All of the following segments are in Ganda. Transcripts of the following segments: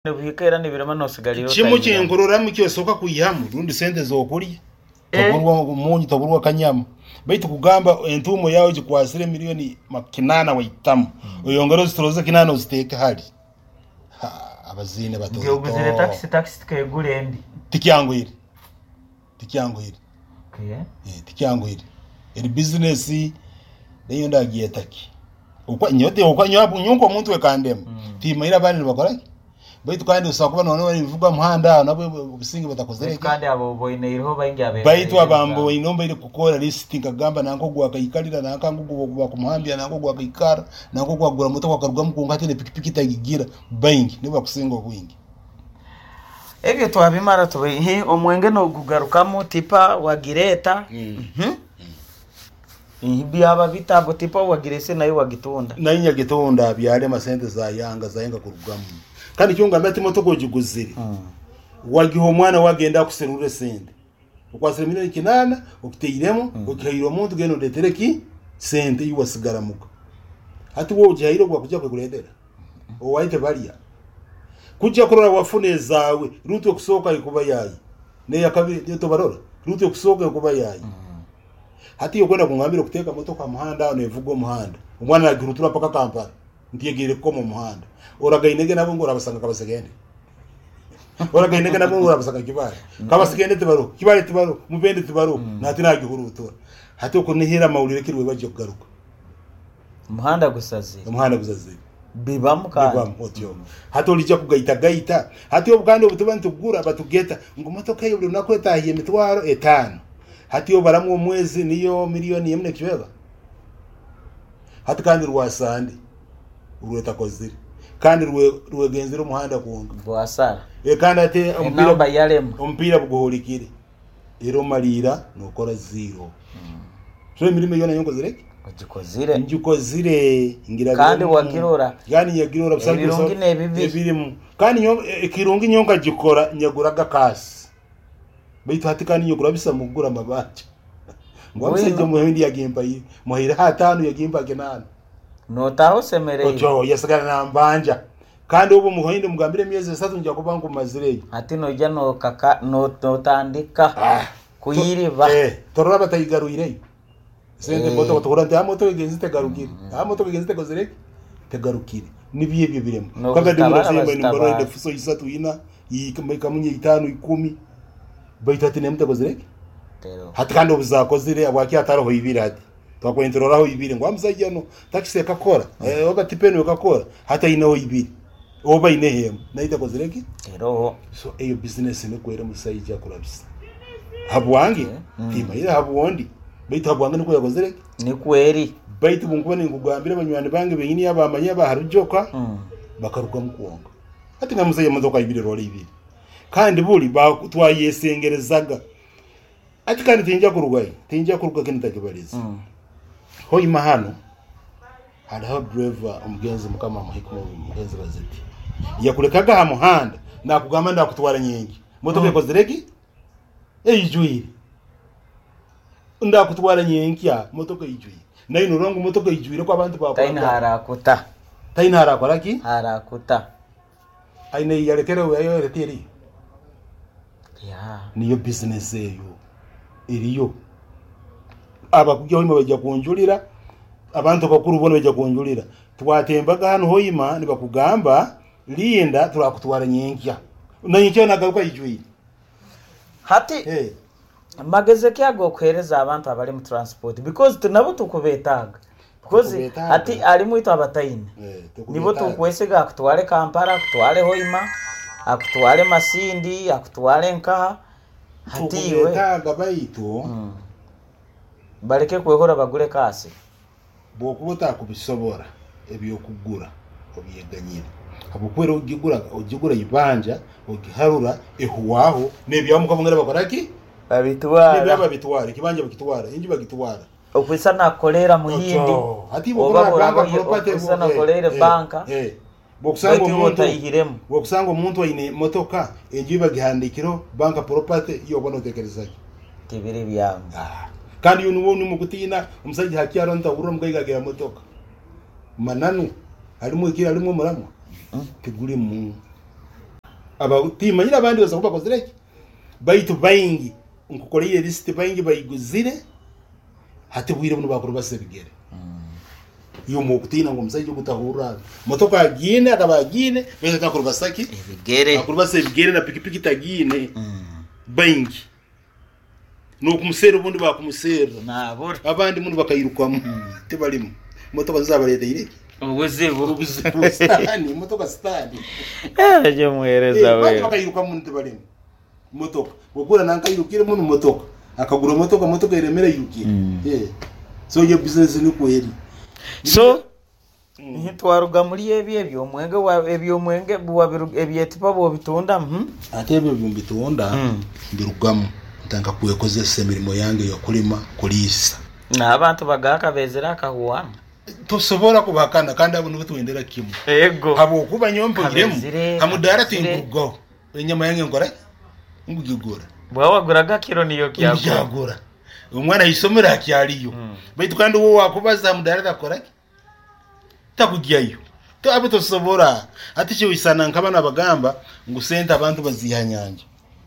Nebikera nibirama nosigaliro Chimo chenkorora mukyosoka kuyihamu rundi sente zokulya togurwa umunyu togurwa kanyama baitu kugamba entumo yawe gikwasire milioni makinana waitamu oyongero zitoroze kinana uziteke hali abazine bato ngiyoguzire taxi tukegule endi tikyango iri okay tikyango iri business neyo ndagiye taki ukwa nyote ukwa nyabu nyunko muntu wekandemo timaira bani bakora baitu kandi usakuba none bari bivuga muhanda nabo bisinge batakozere kandi abo boine iriho baingi abe baitu abambo inomba iri kukora listing agamba nanko gwakikalira nankangu gwa kumuhambya nanko gwakikara nanko gwagura moto kwakarugwa mukungate ne pikipiki tagigira baingi nibo bakusinga obwingi ebyo twabimara tubihe omwenge no gugarukamo tipa wagireta byaba bitabo tipa wagirese nayo wagitunda nayinya gitunda byale masente za yanga kurugamo kandi cyonga mbati moto gogiguzire wagiho umwana wagenda kuserure sente ukwasire milioni kinana ukiteyiremo ukihiro muntu geno detereki sente yuwasigara muko hati wo ujahiro gwa kujya kwekuredera owaite baliya kujya kurora wafune zawe ruto kusoka ikuba yayi ne yakabiri to barora ruto kusoka ikuba yayi hati yo kwenda kungambira kuteka moto kwa muhanda nevugo muhanda umwana agirutura paka Kampala ndiyegere ko mu muhanda oragainege nabo ngo urabasanga kabasegende oragainege nabo ngo urabasanga kibare kabasegende tibaro kibare tibaro mubende tibaro nati nagihurutura hati uko nihera mawulire kirwe baje kugaruka umuhanda gusaze bibamu otyo hati olija kugaita hati obugande obutubantu kugura batugeta ngo motoka yo buli nakweta hiye mitwaro 5 hati yo baramu omwezi niyo milioni yemne kibeba hati kandi rwasandi urweta kozire kandi rwegenzira umuhanda kunga bwasara kandi ate ompira bugoholikire ero malira nokora zero so imirimo yona yongo zireke ngikozire ngira kandi wagirora yani yagirora bisabwe ebirimu kandi kirungi nyonga gikora nyaguraga kasi baitu hati kandi nyogura bisa mugura mabacha ngwamseje muhindi yagimba yi muhira hatanu yagimba kenana notaho semereye ojo yasigara nambanja kandi ubu muhinde mugambire myeze 3 njya kubangu mazireyo ati nojya no kaka notandika kuyiriba torora batayigaruire sende moto batorante amoto igenzite garukire amoto igenzite kozireke tegarukire nibiye byo biremo kaga ndimura semba ni mboro ide fuso 3 ina yikamunye 5 10 baitati nemte kozireke hati kandi ubuzakozire abwaki ataraho ibira hati twakwenteroraho ibiri ngo amuzajya no taxi yakakora ogatipeno yakakora hata inaho ibiri oba inehemu naita kozireke so eyo business ne kwera musayija kurabisa habwangi tima ira habwondi baitu habwangi niko yakozireke ni kweri baitu bungubane ngugambira abanywani bange benyini abamanya baharujoka bakaruka mukuonga hati ngamuzajya modoka ibiri role ibiri kandi buli twayesengerezaga ati kandi tinja kuruga kintu takibaliza hoyi mahano hadaho driver umugenzi mukama muhikumu umugenzi baziti yakurekaga ha muhanda nakugamba ndakutwara nyingi motoka yakozireki eyijuire ndakutwara nyingi ya motoka yijuire nayo nurongo motoka yijuire kwa abantu bakora taina harakora ki harakuta aina yarekera weyo retiri niyo business eyo iriyo abakujya himo bajya kunjulira abantu bakuru bone bajya kunjulira twatembaga hano hoyima nibakugamba linda turakutwara nyinkya nanyicyo nagaruka yijuye hati mageze kyago kwereza abantu abali mu transport because tunabo tukubetaga because hati ali muito abatayine nibo tukwesega akutware Kampala akutware hoyima akutware Masindi akutware Nkaha hati we taga baitu bareke kwehora bagure kasi bokubota kubisobora ebyo kugura obyeganyira abukwero ugigura ibanja ugiharura ehuwaho nebyamuka mungere bakoraki babitwara kibanja bakitwara inji bagitwara okwisa nakolera muhindi hati bokora banka property okwisa nakolera banka bokusanga umuntu ayine motoka inji bagihandikiro banka property yo bono tekerezaki tibiri byanga kandi uyu nuwo numukutina umusaji hakiaro ntagura mugaigagira motoka mananu harimo ikira harimo muramwa tiguri mu timanyira abandi baza kubakozereki baitu bayingi nkukoreye list bayingi bayiguzire hati bwire buno bakuru basebigere iyo mu kutina ngo muzajye gutahura motoka agine akabagine bese takuru basaki ebigere akuru basebigere na pikipiki tagine bayingi nuko umusero ubundi bakumusera nabura abandi muntu bakayirukwamo tebalimo motoka zabareta ireki ubuzibu stani motoka stani je muhereza we bakayiruka muntu tebalimo motoka gukura nanka yirukire muntu motoka akagura motoka iremera yirukire so yo business ni kweri so ntitwaruga muri ebyo mwenge wa ebyo mwenge ebyetipa bo bitunda ate ebyo bitunda mbirugamo ntanga kuyekoze semirimo yange yo kulima kulisa na abantu bagaka bezera akahuwa tosobora kubakana kandi abo nubutu wendera kimwe yego habo kuba nyompo giremu hamudara tingugo enyama yange ngora ngugigura bwawaguraga kiro niyo kyagura umwana yisomera kyaliyo baitu kandi wo wakubaza mudara dakora takugiyayo to abo tosobora ati cyo isana nkabana bagamba ngusenta abantu bazihanyanje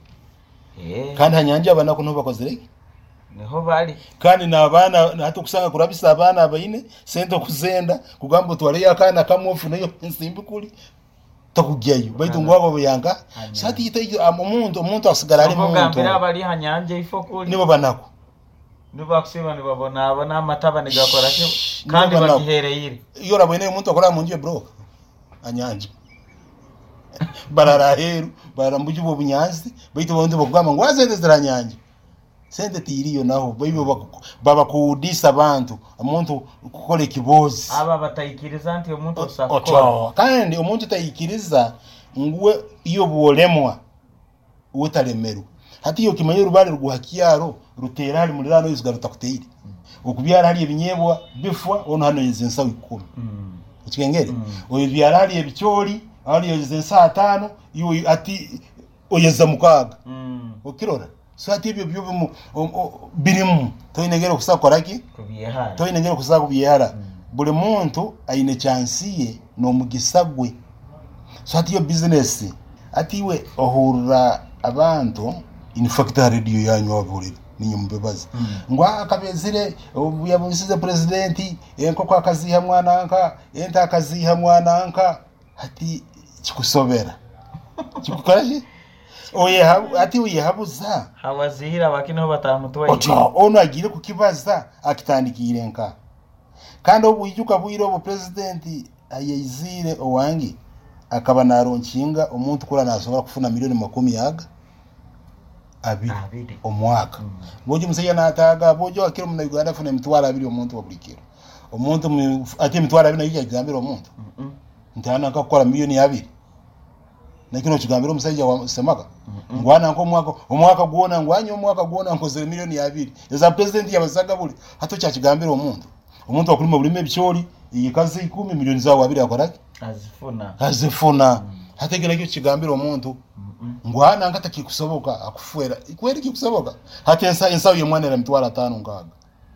kandi hanyanje abana kuno bakozereki niho bali kandi nabana hata kusanga kurabisa abana abayine sento kuzenda kugamba twale yakana kamofu nayo nsimbi kuli takugiyayo baitu ngwabo buyanga sati ite umuntu asigara ari muntu ngambira abali hanyanje ifo kuli nibo banako niba kusiba nibabona abana amataba nigakora cyo kandi bagihereyire iyo rabone umuntu akora munje bro anyanje bararaheru barambuye ubo bunyazi baitu bondi bogwama ngwazende ziranyanje sente tiriyo naho baba kudisa abantu umuntu kukole kibozi aba batayikiriza nti umuntu osakora kandi umuntu tayikiriza nguwe iyo buolemwa utalemeru hati iyo kimanyiro bari ruguhakiyaro ruterari muri rano izgaruta kuteire ukubyara hali ebinyebwa bifwa ono hano yizensa 10 ukigengere oyo byara hali ebicyori hali yizensa 5 iyo ati oyeza mukaga ukirora so ati ibyo byo birimu toyinegera kusakora ki kubiyehara toyinegera kusakubiyehara buri muntu ayine chance ye no mugisagwe so ati yo business ati we ohurira abantu in fact radio yanyu wabulira ninyo mbebaza ngwa akabezire yabisize president enko kwa kaziha mwananka enta akaziha mwananka ati kikusobera kikukoraje oye ati uye habuza hawazihira bakino batamutuwa ocho ono agire kukibaza akitandikire nka kandi obuyijuka bwiro bo president ayizire owangi akaba naronkinga umuntu kula nasobora kufuna milioni 10 abiri omwaka boje musaya nataga boje akiro mu Uganda afuna mitwala abiri omuntu wabulikiro omuntu ati mitwala abiri nayo yagambira omuntu ntana akakora milioni 2 nakino kigambira omusajja wa semaka ngwana nko omwaka guona ngwanyo omwaka guona nkozere milioni 2 eza president yabazaga buli hato kya kigambira omuntu akulima bulime bichori yikaze 10 milioni zawo abiri akoraki azifuna hategera kyo kigambira omuntu ngwana ngata kikusoboka akufuera ikweri kikusoboka hati ensa yo mwana era mitwala 5 ngaga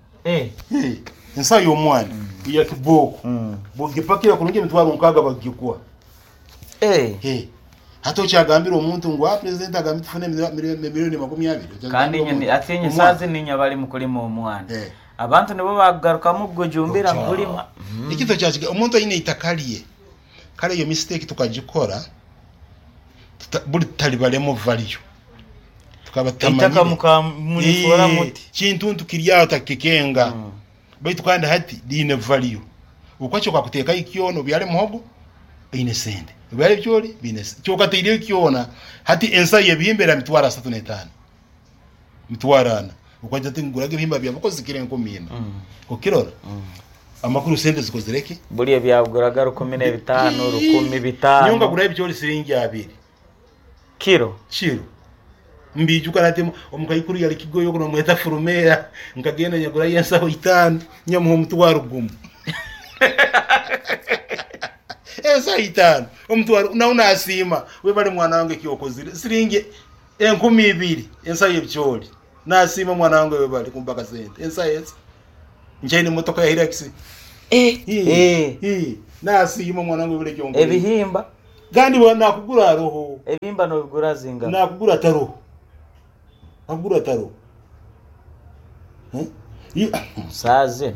ensa yo mwana ya kiboko bogipakira kulunge mitwala nkaga bagikwa hato cyagambira omuntu ngwa president agambye tufune milioni 20 kandi nyine atenye sazi ninya bali mukulima omwana abantu nibo bagaruka mu gojumbira kulima ikito cyashika omuntu ayine itakaliye kale iyo mistake tukagikora buli talibalemo value tukabatamanya itaka mukamulifora muti kintu ntukirya takikenga baitu kandi hati dine value ukwacho kwa kuteka ikyono byale muhogo ine sende byale byori binese cyoka tire ikyona hati ensa yebimbera mitwara 35 mitwarana ukwaje tingurage bihimba byabakoze kirenko mina okirora amakuru sente zikozereke buri ebyaguraga 15 10 nyonga gura ibyori siringi 2 kilo mbijuka natemo omukayikuru yali kigoyo kuno mweta furumera nkagenda nyagura yensa 5 nyamu mutwaro gumu esa 5 omutwaro nauna asima we bali mwana wange kyokozire siringi 12 ensa yebyori na asima mwana wange we bali kumbaka sente ensa yesa njeni motoka ya Hilux na asima mwana wange bile kyongo ebihimba gandi wana kugura roho ebimba no bigura zinga na kugura taro saze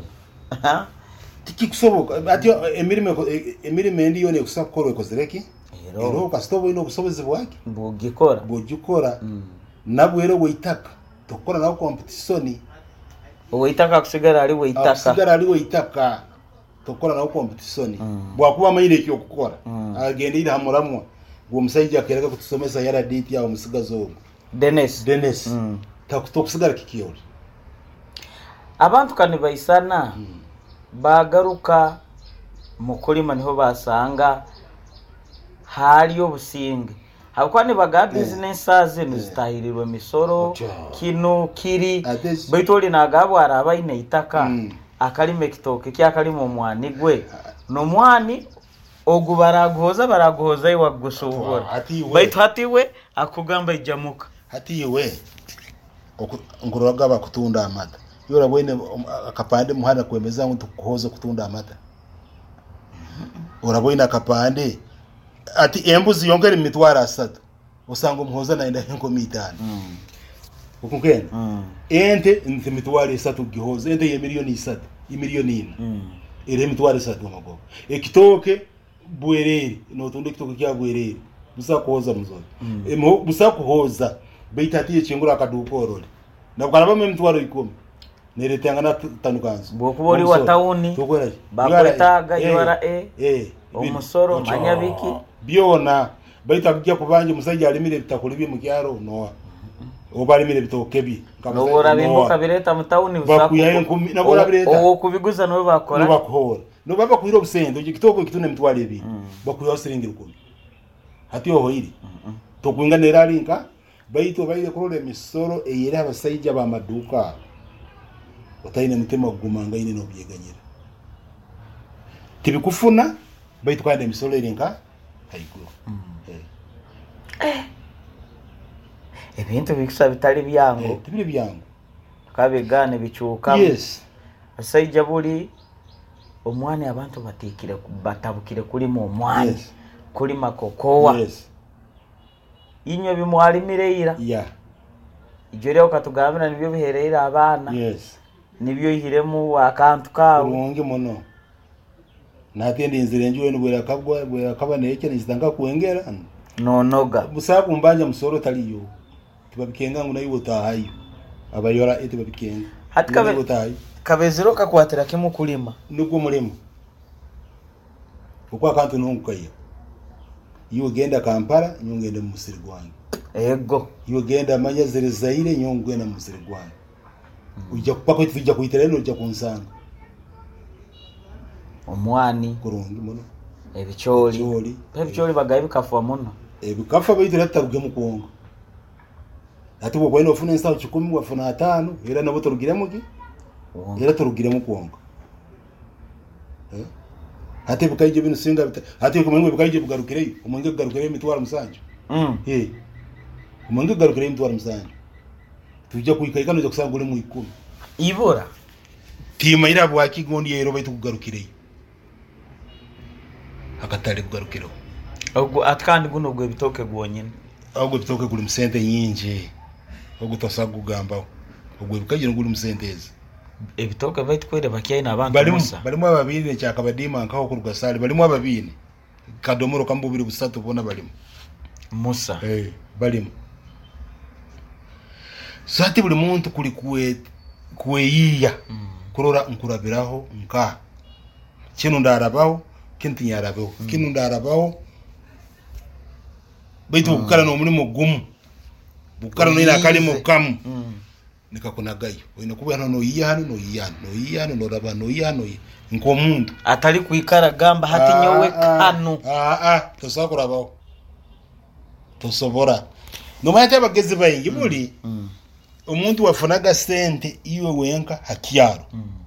tikikusoboka ati emirime ndiyo ne kusakorwe kozereki ero kastobo ino kusoboze bwaki bugikora nabwero witaka tokora na competition witaka kusigara ali witaka tokora na competition bwakuba mayire kyo kukora agenda ira hamuramwa uwo musajja akereka kutusomesa yara date yawo musigazo Dennis takutokusigara kikiyori abantu kane bayisana bagaruka mukulima niho basanga hali obusinge hakwani baga business azenu zitahirirwe misoro kino kiri baitoli nagabo araba ine itaka akalime kitoke kyakalimo omwani gwe no mwani baraguhoza iwa gusuhura baitu hatiwe akugamba ijamuka hatiwe ngoroga bakutunda amata yora bwene akapande muhana kwemeza ngo tukuhoza kutunda amata urabwina akapande ati embuzi yongere mitwara asatu usanga umuhoza na enda ngo mitano ukungena ente mitwara asatu gihoza ente ye miliyoni 3 imiliyoni 4 ere mitwara 3 magogo ekitoke bwerere no tunde kitoke kya bwerere busa kuhoza muzoza busa kuhoza beitatiye chingura akadukorole nabwo mitwaro 10 neretanga na tanukanzo bokubori wa tauni bakwetaga yora omusoro manyabiki byona baita kujya kubanje musajja alimire bitakuribi mu kyaro no obalimire bitokebi nobora bimbuka bireta mu tauni nabora kubiguza no bakora no baba kuhira obusendo kitoko kitune mitwale ebi bakuyo siringiro 10 hati oho iri tokwinga neralinka baito baide kurole misoro eyera abasajja ba maduka otayine mutema gumanga ine no byeganyira tibikufuna baitu kwande misolo irinka haiguru ebintu bikusa bitali byango tibiri byango kabegane bicuka asajja buli omwani abantu batikire batabukire kuli mu omwani kuli makokowa inyo bimwalimire ira ijore okatugambira nibyo bihereera abana nibyo ihiremu akantu kawo urungi muno natende inzire njwe nubwera kaba neke nizitanga kuengera nonoga busaku mbanja musoro taliyo tibabikenga ngo nayo tahayo abayora ete babikenga hatika kabezero kakwatira kimu kulima nuko mulimo ukwa kantu nungukaya iyo genda Kampala nyongende mu musiri gwange ego iyo genda manya zere Zaire nyongenda mu musiri gwange ujja kupako tujja kuitera no ujja kunsanga omwani kurungi muno ebicholi bagaye bikafuwa muno ebikafa bayitira taruge mu Kongo ati bo kwene ofuna insa 10 wafuna 5 era nabo turugire muki era turugire mu Kongo ati bukaije bino singa ati kumwengo bukaije bugarukireyo umwengo bugarukireyo mitwara musanjo umwengo bugarukireyo mitwara musanjo tujja kuikaika no kusanga ule mu 10 ibora tima ira bwaki gondi yero baitu kugarukireyo akatale kugarukiro ogo atkandi guno gwe bitoke gwonyene ahubwo bitoke kuri musente nyinji ahubwo tosaga ugamba ubwo bikagire nguri musenteze ebitoke baitwere bakyaina abantu musa balimo ababiri cyaka badima nkaho ku Rugasali balimo ababiri kadomoro kambubiri busatu bona balimo musa balimo sati buli muntu kuri kueyiya kurora nkurabiraho nka kino ndarabaho kintu nyarabaho kino ndarabaho baitu bukara no mulimo gumu bukara no ina kalimo kamu nikakunagayo wino kubera no yiyano no raba no yiyano nko muntu atali kuikara gamba hati nyowe kanu tosakurabaho tosobora no mayate bageze bayingi buli umuntu wafunaga sente iwe wenka hakyaro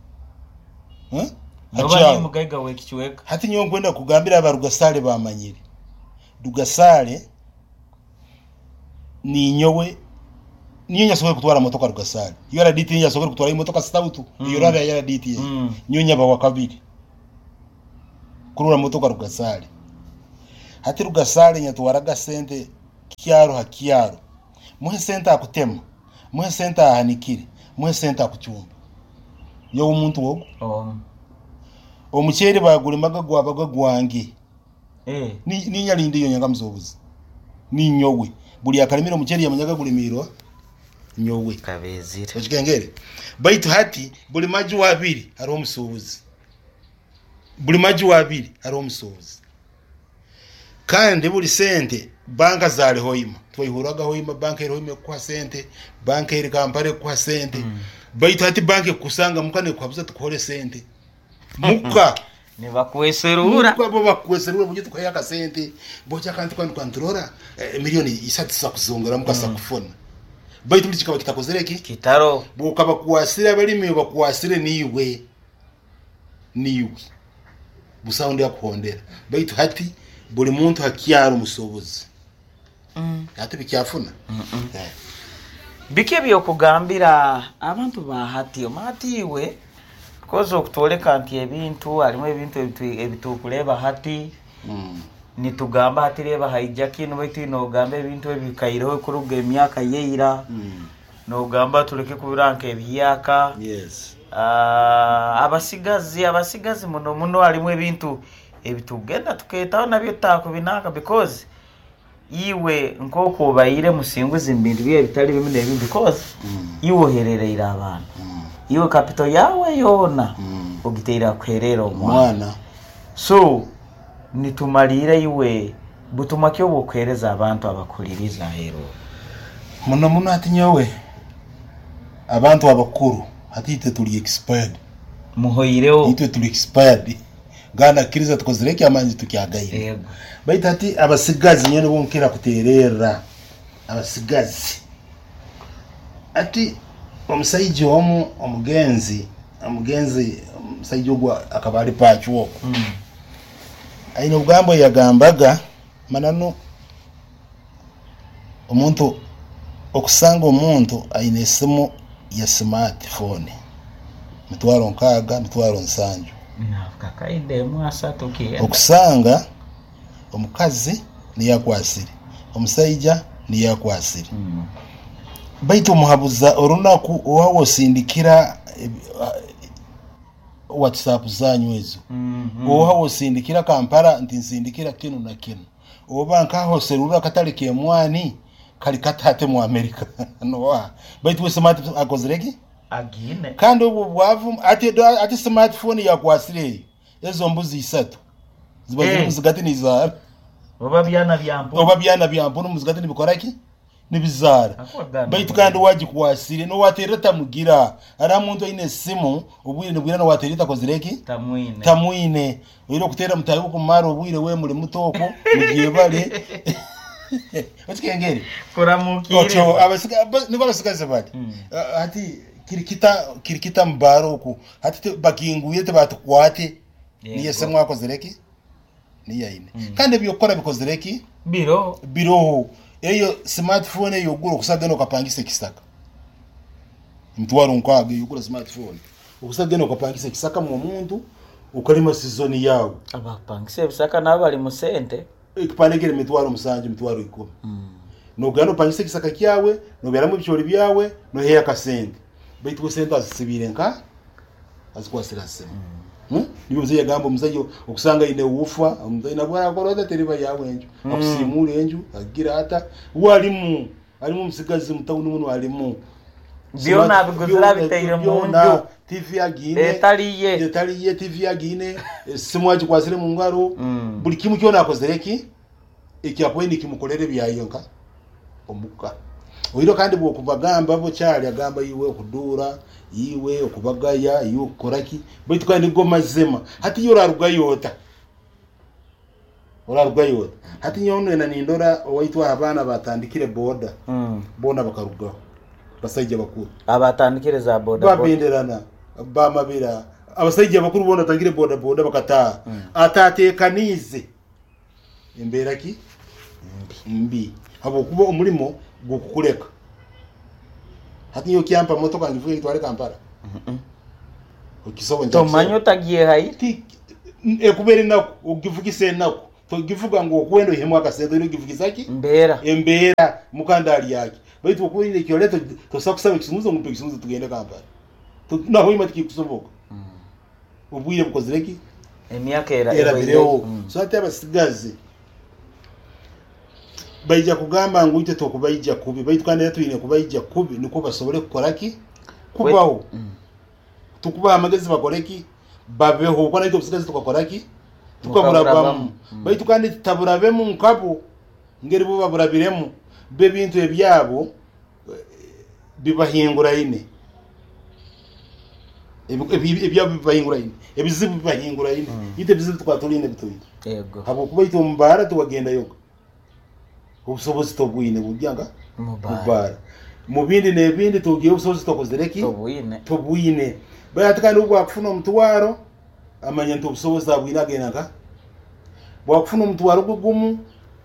Nobani mugaiga wekichweka hati nyo kwenda kugambira aba Rugasale bamanyire Rugasale ni nyowe niyo nyasohoye kutwara motoka Rugasale iyo ara diti nyasohoye kutwara imotoka stautu iyo rara ya diti nyo nyaba wa kabiri kurura motoka Rugasale hati rugasale nyatwaraga sente kyaro hakyaro muhe sente akutema muhe sente ahanikire muhe sente akucyumba yo umuntu wogo omukyere bagulemaga gwabaga gwange ni nyalinde yo nyanga muzobuzi ni nyowe buli akalimiro mukyere yamanyaga gulimirwa nyowe kabezire okigengere baitu hati buli maji wabiri ari omusubuzi buli maji wabiri ari omusubuzi kandi buli sente banka zali hoima twihuraga hoima banka eri hoima kwa sente banka eri Kampala kwa sente baitu hati banka kusanga mukane kwabuza tukore sente muka ni bakweserura kwa bakweserura muje tukayaka sente bocha kandi kwantrora milioni 3 kuzongera mukasa kufona baitu likikaba kitakozereki kitaro bukaba kuwasira balimi bakuwasire niwe busaundi yakuhondera baitu hati buli muntu hakyaro musobozi hati bikyafuna bike byokugambira abantu bahati omatiwe kozo okutoleka nti ebintu alimu ebintu ebitukuleba hati nitugamba hati leba haijaki no baitu no gamba ebintu ebikaireho kuruga emyaka yeira no gamba tuleke kubiranka ebyaka abasigazi muno alimu ebintu ebitugenda tuketaho nabyo takubinaka because iwe nkoko bayire musinguzi mbintu bye bitali bimwe nebi because iwe herereira abantu iwe capital yawe yona ogiteira kwerera omwana so nitumalire iwe butumakyo bokwereza abantu abakuliriza hero muno ati nyowe abantu abakuru hatite tuli expired muhoyireho itwe tuli expired gana kiriza tukozereki amanzi tukyagaire baita ati abasigazi nyene bonkera kuterera abasigazi ati omusaiji omugenzi omusaiji ogwa akabali pacho aino ugambo yagambaga manano omuntu okusanga omuntu aine esimu ya smartphone mitwaro nkaga mitwaro nsanju kakaide mwasa tukienda okusanga omukazi niyakwasire omusaija niyakwasire baitu muhabuza orunaku owawo sindikira WhatsApp zanyu ezo owawo sindikira Kampala nti sindikira kinu na kinu oba nkaho serura katalike mwani kali katate mu America no baitu we smartphone akozereki agine kandi ubu bwavu ati smartphone yakwasire ezo mbuzi 3 zibazimu muzigati nizara oba byana byampo muzigati nibikoraki nibizara baitu kandi waji kwasire no watereta mugira ara muntu ine simu ubwire nibwira no watereta kozireki tamwine wiro kutera mutayi kumaro ubwire we muri mutoko mugiye bale Otikengeri kuramukire ocho abasigaze bati ati kirikita mbaroku ati bakinguye te batukwate niye semwa kozereki niya ine kandi byokora bikozereki biro eyo smartphone yogura kusagena okapangisa kisaka mtwaro nkwaga yogura smartphone ukusagena okapangisa kisaka mu muntu ukalima season yawo abapangisa bisaka nabo bali mu sente ikipandekere mitwaro musanje mitwaro 10 no gano pangisa kisaka kyawe no byaramu bichori byawe no heya kasente baitu sente asibire nka azikwasira sema niyo mzee gambo mzayo okusanga ine ufa mzaina bwana koroda teriba yawe enju akusimule enju agira hata walimu alimu msigazi mtauni muno alimu biona biguzira biteire mu nju TV agine etaliye TV agine simwaji kwasire mu ngaro buli kimu kyona akozereki ekyapoini kimukolere byayonka omuka oiro kandi bwo kubagamba bo cyali agamba yiwe okudura yiwe okubagaya yiwe koraki baitu kandi goma zema hati yora rugayota hati nyono ena nindora owaitwa abana batandikire boda bona bakarugaho basajja bakuru abatandikire za boda babenderana bamabira abasajja bakuru bona tangire boda bakata atatekanize emberaki mbi habo kuba umulimo gukukuleka hati yo kyampa motoka ngivuye itware Kampala okisobo njye to manyo tagiye haiti ekubere nako ugivugise nako tugivuga ngo kwendo ihemu akasendo ino givugizaki embera mukandali yake baitu okuine kyoleto tosakusaba kisumuzo ngumpe kisumuzo tugende Kampala naho ima tikikusoboka ubwire bukozireki emyaka era bireo so ate abasigaze baija kugamba ngo ite tokubaija kubi baitu kandi yatuine kubaija kubi niko basobole kukoraki kubaho tukuba amagezi bakoreki babeho kwana ite obisigaze tukakoraki tukamurabamu baitu kandi taburabemu nkabo ngeri bo baburabiremu be bintu ebyabo bibahingura ine ebyabo bibahingura ine ebizibu bibahingura ine ite bizibu twatuline bitoyi yego habo kuba ite ombara tuwagenda yoga ubusobozi tobwine bujyanga mubara mu bindi nebindi tugiye ubusobozi tokozereki tobwine bayatakandi ubwo akufuna omutwaro amanya nto obusobozi abwine agenanga bwakufuna omutwaro gugumu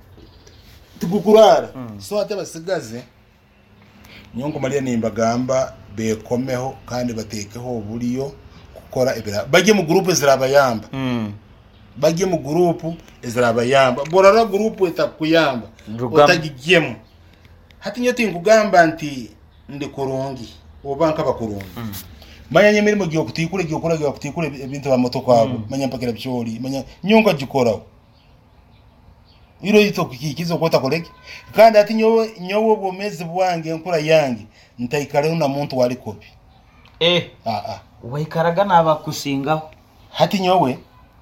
tugukurara so ate basigaze nyonko Maria nimbagamba bekomeho kandi batekeho obuliyo kukora ebira bajye mu groupe zirabayamba bajye mu groupe ezirabayamba borara groupe etakuyamba otagigiyemo hati nyote ngugamba nti ndi kurungi obanka bakurungi manya nyemirimo giyo kutikule ebintu ba moto kwabo manya mpakira byoli manya nyonga gikoraho iro ito kikizo kota koleki kandi ati nyowo bomezi bwange nkura yange ntaikaleho na muntu wali kopi waikaraga nabakusingaho hati nyowe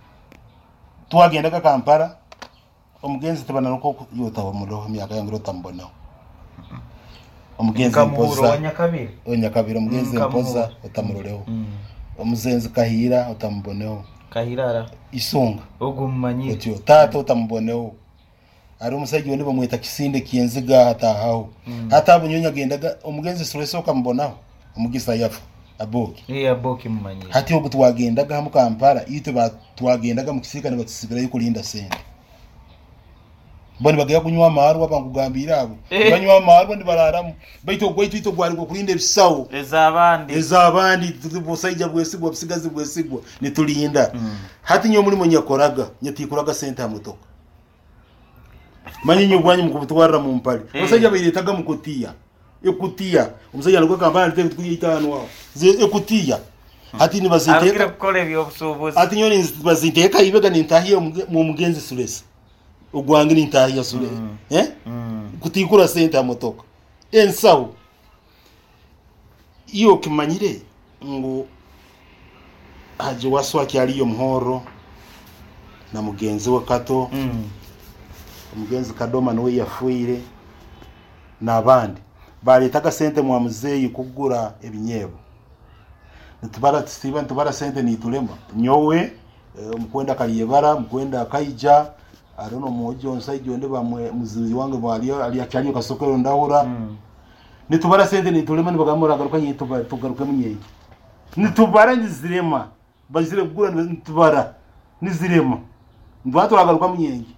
tuwagendaga Kampala omugenzi tebana nuko yotaho muroho myaka yange rotambonaho omugenzi mpoza onyakabiri omugenzi mpoza otamuroleho omuzenzi kahira otamboneho kahirara isunga ogummanyi otyo tato otamboneho ari umusajja wende bamweta kisinde kiyenziga hatahaho hata abunyonya gendaga omugenzi Suleso kambonaho omugisa yafu aboki aboki mumanyi hati ogu twagendaga mu Kampala ite twagendaga mu kisika ne batusibira yukulinda sente bani bagaya kunywa amaru abangugambira abo banywa amaru ndi bararamu baito gweito gwari go kulinda ebisawo ezabandi tubosajja bwesigwa busigazi bwesigwa nitulinda hati nyo mulimo nyakoraga nyatikuraga sente amutoka manyinyo bwanyi mukubutwara mu mpali basajja bayiretaga mukutiya ekutia umusajja alikuwa Kampala ndete kuyitano wao ekutia hati ni baziteka kukole byobusubuzi hati nyoni baziteka ibega nintahiye mu mugenzi Suleso ugwangi nintahiye Sule kutikura sente amotoka ensawo iyo kimanyire ngo haje waswaki aliyo mhoro na mugenzi we Kato umugenzi Kadoma niwe yafuire nabandi baletaka sente mu muzeyi kugura ebinyebo ntubara sente nitulema nyowe mukwenda kaliyebara mukwenda kaija arono mojo nsaijo nde bamwe muzizi wange bali ali akanyo kasokero ndahura nitubara sente nitulema nibagamura garuka nyituba tugaruke munyeki nitubara nizirema bazire kugura nitubara nizirema ndwato agaruka munyeki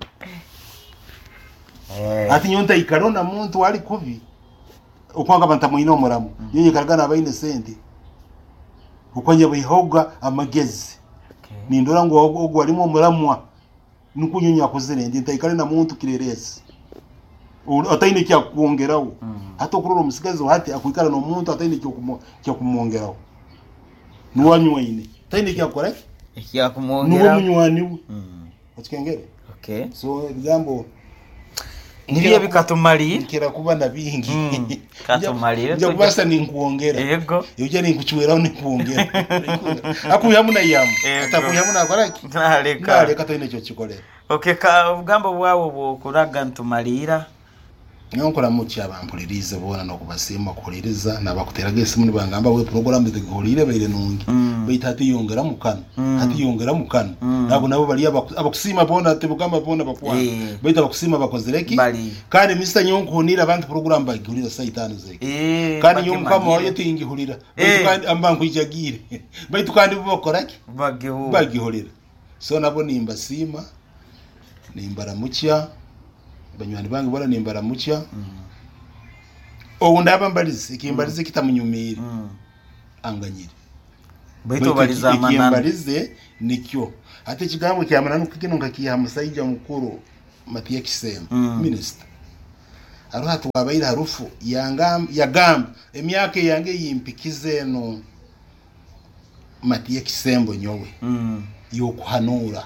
ati nyonta ikarona muntu wali kubi ukwanga bantamwino muramu yeye karagana abaine sente ukwanya bihoga amagezi nindora ngo ogwo alimo muramwa nukunyunya kuzire ndi ntaikale na muntu kireresi ataine kya kuongeraho hata kuroro musigazi hati akuikala no muntu ataine kya kumongeraho nuwanywa ine ataine kya kora kya kumongeraho nuwanywa atikengere so bigambo nibiye bikatumali nkira kuba na bingi katumalire nje kubasa ninkuongera yego yuje ninkuchwera ninkuongera akuyamu na yamu atakuyamu na koraki naleka toine cyo chikolera ka ugambo bwawo bukuraga ntumalira nyonkora muchi abampulirize bona no kubasima kuhuliriza nabakuteraga esimu nibangamba we program zigihulire bayire nungi bayitati yongera mukana hati yongera mukana nabo bali abakusima bona tebugamba bona bakwa bayita abakusima bakozereki kandi Mr Nyonko hunira abantu program bagihulira sayitano zeke kandi nyonko kama wayo tingihulira bayita kandi ambangu ijagire bayita kandi bokoraki bagihulira so nabo nimba sima nimbara mucha banywani bangi bora nimbara mucha ndaba mbalize kitamunyumira anganyire baito baliza manana mbalize nikyo ate kigambo kyamana nukino ngakiya musaija mukuru Matia Kisembo minister aruha tuwabaira harufu yagamba emyaka yange yimpikize no Matia Kisembo nyowe yokuhanura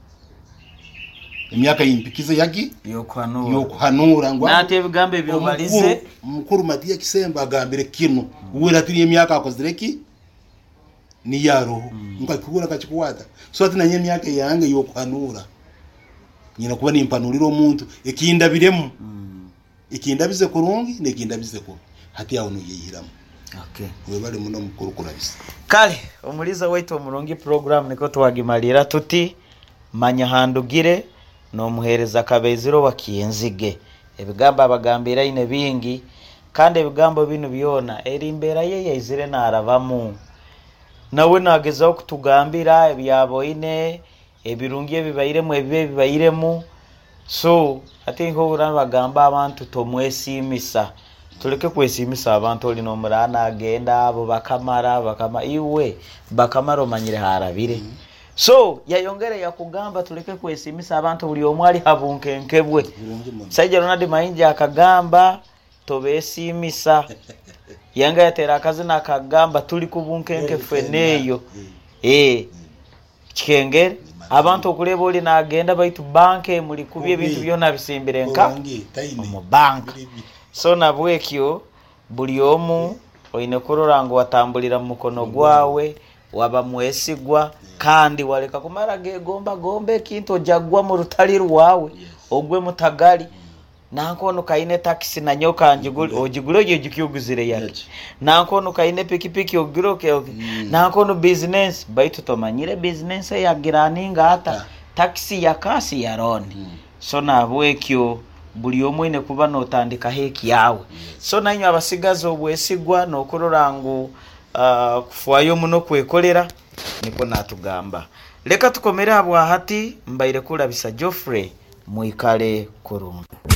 emyaka yimpikize yaki yokuhanura ngwa nate ebigambe byobalize mukuru Matia Kisembo agambire kino wera tiri emyaka akozireki ni yaro ngakubura kachikuwata so ati nanye emyaka yange yokuhanura nyina kuba nimpanulira omuntu ekindabiremu ikindabize kurungi nekindabize ko hati yawo no yihiramu webale muno mukuru kurabisa kale omuliza waitu omulungi program niko twagimalira tuti manya handugire no muhereza kabeziro wakiyenzige ebigamba abagambira ine bingi kandi ebigambo bino byona erimbera ye yizire naravamu nawe nagezaho kutugambira ebyabo ine ebirungi ebibayiremu ebibe bibayiremu so ate nko bagamba abantu tomwesimisa tuleke kwesimisa abantu oli no murana agenda abo bakama iwe bakamaro manyire harabire so yayongere yakugamba tuleke kwesimisa abantu buli omwali habunkenkebwe Saija Ronald Mayinja akagamba tobesimisa yanga yatera akazina akagamba tuli kubunkenke feneyo kikengere abantu okuleba oli nagenda baitu banke muri kubye bintu byona bisimbire nka mu bank so nabwekyo buli omu oine kurora ngo watambulira mu mukono gwawe waba mwesigwa kandi waleka kumara gegomba gombe kinto jagwa mu rutali rwawe ogwe mutagali nankono kaine taxi na nyoka njiguli ojigulo yejukyuguzire yake nankono kaine pikipiki ogiroke nankono business baitu tomanyire business ya giraninga hata taxi ya kasi ya roni so nabwekyo buli omwine kuba notandika heki yawe so nanyo abasigazo obwesigwa nokurora ngo kufuayo muno kwekolera niko natugamba leka tukomera abwa hati mbaire kulabisa Geoffrey muikale kurundu.